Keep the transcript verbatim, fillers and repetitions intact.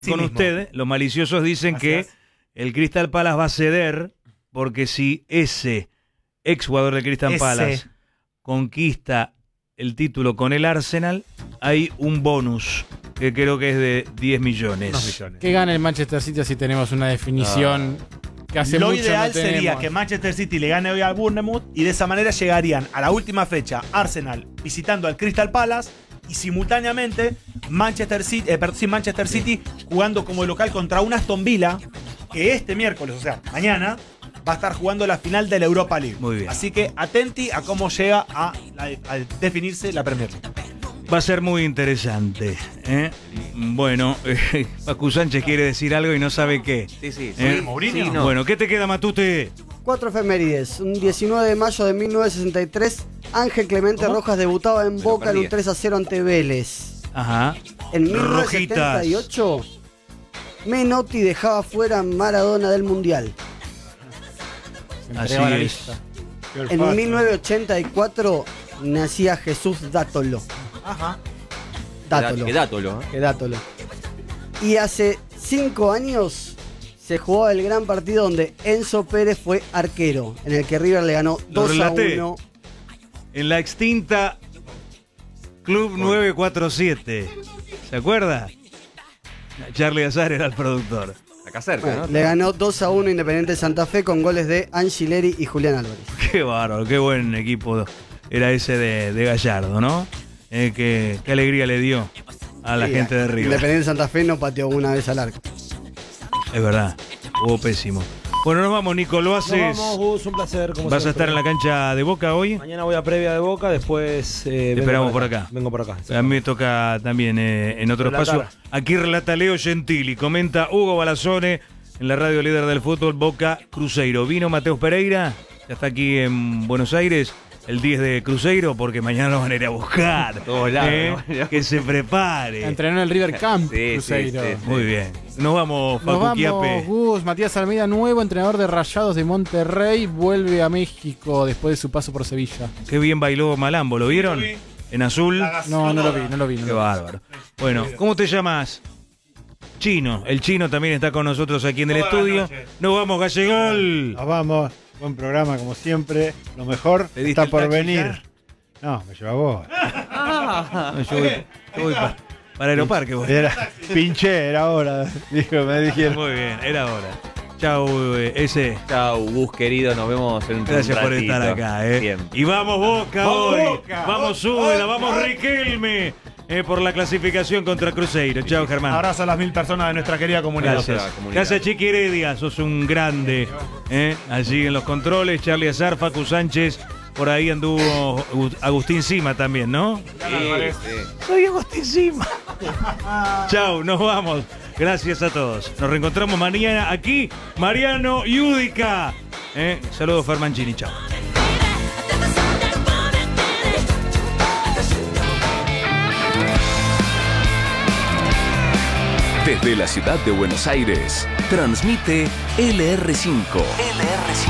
con mismo. Usted, los maliciosos dicen Gracias. que el Crystal Palace va a ceder porque si ese ex jugador del Crystal ese. Palace conquista el título con el Arsenal, hay un bonus que creo que es de diez millones. millones. ¿Qué gana el Manchester City si tenemos una definición ah. que hace Lo mucho ideal no tenemos? Sería que Manchester City le gane hoy al Bournemouth y de esa manera llegarían a la última fecha Arsenal visitando al Crystal Palace y simultáneamente Manchester City, eh, perdón, sí, Manchester City jugando como local contra un Aston Villa que este miércoles, o sea, mañana, va a estar jugando la final de la Europa League. Muy bien. Así que atenti a cómo llega a, a, a definirse la Premier League. Va a ser muy interesante. ¿eh? Bueno, eh, Facu Sánchez quiere decir algo y no sabe qué. Sí, sí. ¿Eh? sí Mourinho. Sí, no. Bueno, ¿qué te queda, Matute? Cuatro efemérides. Un diecinueve de mayo de mil novecientos sesenta y tres, Ángel Clemente ¿Cómo? Rojas debutaba en Me lo Boca en perdí. un tres a cero ante Vélez. Ajá. En mil novecientos setenta y ocho, Menotti dejaba fuera a Maradona del Mundial. Así la es. lista. En mil novecientos ochenta y cuatro nacía Jesús Dátolo. Ajá. Dátolo. Que dátolo. ¿eh? Que Dátolo. Y hace cinco años se jugó el gran partido donde Enzo Pérez fue arquero, en el que River le ganó Lo dos a relaté. uno. En la extinta Club nueve cuatro siete. ¿Se acuerda? Charlie Azar era el productor. Acá cerca, Bueno, ¿no? le ganó dos a uno Independiente Santa Fe con goles de Angileri y Julián Álvarez. Qué bárbaro, qué buen equipo era ese de, de Gallardo, ¿no? Eh, qué, qué alegría le dio a la Sí, gente de River. Independiente Santa Fe no pateó una vez al arco. Es verdad, jugó pésimo. Bueno, nos vamos, Nico, lo haces. Nos vamos, Gus, un placer. Como ¿Vas siempre. a estar en la cancha de Boca hoy? Mañana voy a previa de Boca, después. Eh, Te esperamos por acá. Vengo por acá. Sí. A mí me toca también eh, en otro Relatar. espacio. Aquí relata Leo Gentili, comenta Hugo Balazone en la radio líder del fútbol Boca Cruzeiro. Vino Mateus Pereira, ya está aquí en Buenos Aires, el diez de Cruzeiro, porque mañana lo van a ir a buscar. Todos lados, ¿eh? ¿no? Que se prepare. Entrenó en el River Camp, Sí, Cruzeiro. sí, sí, sí. Muy bien. Nos vamos, Nos Facu vamos, Quiape. Gus. Matías Almeida, nuevo entrenador de Rayados de Monterrey, vuelve a México después de su paso por Sevilla. Qué bien bailó Malambo, ¿lo vieron? En azul. No, no lo vi, no lo vi. No Qué lo vi. bárbaro. Bueno, ¿cómo te llamas? Chino. El Chino también está con nosotros aquí en el Buenas estudio. noches. Nos vamos, Gallegol. Nos vamos, buen programa como siempre. Lo mejor ¿Te diste está el por taxi venir. ya? No, me lleva vos. No, yo voy, yo voy pa- para Aeroparque. Voy. Era, pinché, era hora. Dijo, me dijeron. Muy bien, era hora. Chau, eh, ese. Chau, Gus querido, nos vemos en un Gracias por ratito. estar acá, eh. Siempre. Y vamos Boca ¡Vamos, hoy. Boca! Vamos Úbeda, vamos Riquelme. eh, por la clasificación contra Cruzeiro. Chao, Germán. Abrazo a las mil personas de nuestra querida comunidad. Gracias. comunidad. Gracias, Chiqui Heredia. Sos un grande. eh, Allí en los controles. Charlie Azar, Facu Sánchez. Por ahí anduvo Agustín Sima también, ¿no? Sí, sí. Soy Agustín Sima. Chau, nos vamos. Gracias a todos. Nos reencontramos mañana aquí. Mariano Yudica. Eh, saludos, Fermancini. Chau. Desde la ciudad de Buenos Aires, transmite L R cinco. L R cinco.